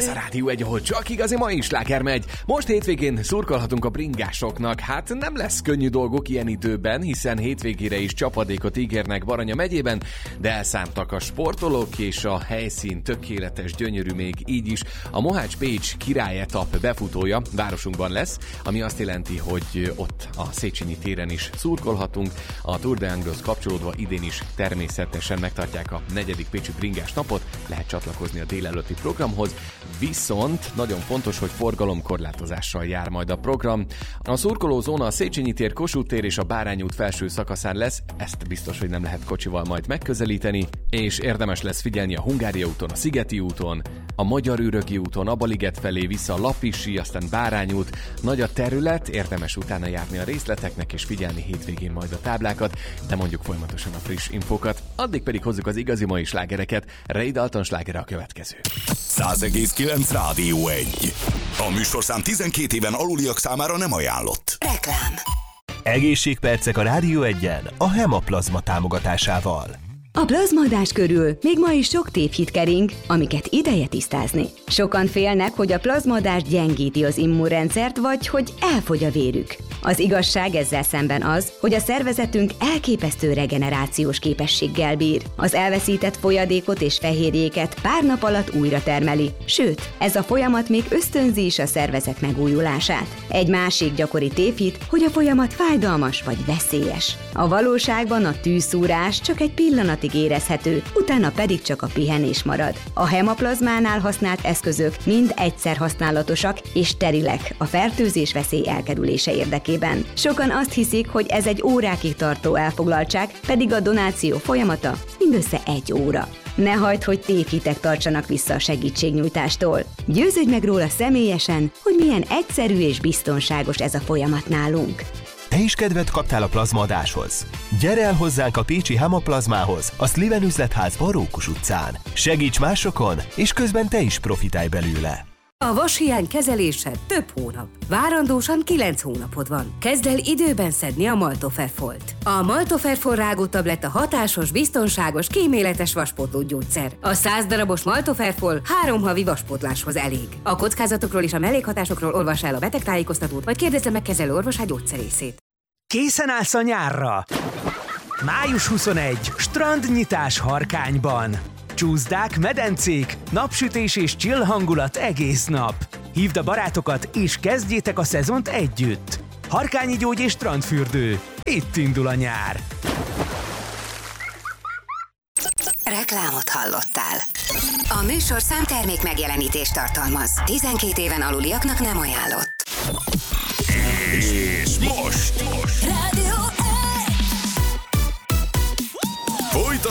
Ez a Rádió 1, ahol csak igazi mai sláger megy. Most hétvégén szurkolhatunk a bringásoknak. Hát nem lesz könnyű dolgok ilyen időben, hiszen hétvégére is csapadékot ígérnek Baranya megyében, de elszántak a sportolók, és a helyszín tökéletes, gyönyörű még így is. A Mohács-Pécs királyetap befutója városunkban lesz, ami azt jelenti, hogy ott a Széchenyi téren is szurkolhatunk. A Tour de Anglehoz kapcsolódva idén is természetesen megtartják a 4. Pécsi bringás napot, lehet csatlakozni a délelőtti programhoz, viszont nagyon fontos, hogy forgalomkorlátozással jár majd a program. A szurkolózóna a Széchenyi tér, Kossuth tér és a Bárány út felső szakaszán lesz, ezt biztos, hogy nem lehet kocsival majd megközelíteni, és érdemes lesz figyelni a Hungária úton, a Szigeti úton, a Magyar-Ürögi úton, a Baliget felé vissza a Lapisi, aztán Bárány út. Nagy a terület, érdemes utána járni a részleteknek és figyelni hétvégén majd a táblákat, de mondjuk folyamatosan a friss infókat. Addig pedig hozzuk az igazi mai slágereket. Ray Dalton slágere a következő. 100,9 Rádió 1. A műsorszám 12 éven aluliak számára nem ajánlott. Reklám. Egészségpercek a Rádió 1-en a Hemaplazma támogatásával. A plazmaadás körül még ma is sok tévhit kering, amiket ideje tisztázni. Sokan félnek, hogy a plazmaadás gyengíti az immunrendszert, vagy hogy elfogy a vérük. Az igazság ezzel szemben az, hogy a szervezetünk elképesztő regenerációs képességgel bír. Az elveszített folyadékot és fehérjéket pár nap alatt újra termeli, sőt, ez a folyamat még ösztönzi is a szervezet megújulását. Egy másik gyakori tévhit, hogy a folyamat fájdalmas vagy veszélyes. A valóságban a tűszúrás csak egy pillanatig érezhető, utána pedig csak a pihenés marad. A hemaplazmánál használt eszközök mind egyszer használatosak és sterilek a fertőzés veszély elkerülése érdekében. Sokan azt hiszik, hogy ez egy órákig tartó elfoglaltság, pedig a donáció folyamata mindössze 1 óra. Ne hagyd, hogy tévhitek tartsanak vissza a segítségnyújtástól. Győződj meg róla személyesen, hogy milyen egyszerű és biztonságos ez a folyamat nálunk. Te is kedvet kaptál a plazmaadáshoz? Gyere el hozzánk a pécsi Hemaplazmához, a Sliven üzletházban Rókus utcán. Segíts másokon, és közben te is profitálj belőle. A vashiány kezelése több hónap. Várandósan 9 hónapod van. Kezd el időben szedni a Maltoferfolt. A Maltoferfol rágótabletta hatásos, biztonságos, kíméletes vaspótlógyógyszer. A 100 darabos Maltoferfol 3 havi vaspótláshoz elég. A kockázatokról és a mellékhatásokról olvass el a betegtájékoztatót, vagy kérdezze meg kezelő orvosát gyógyszerészét. Készen állsz a nyárra? Május 21. Strandnyitás Harkányban. Csúszdák, medencék, napsütés és chill hangulat egész nap. Hívd a barátokat és kezdjétek a szezont együtt. Harkányi gyógy és strandfürdő. Itt indul a nyár. Reklámot hallottál. A műsorszám termék megjelenítést tartalmaz. 12 éven aluliaknak nem ajánlott. És most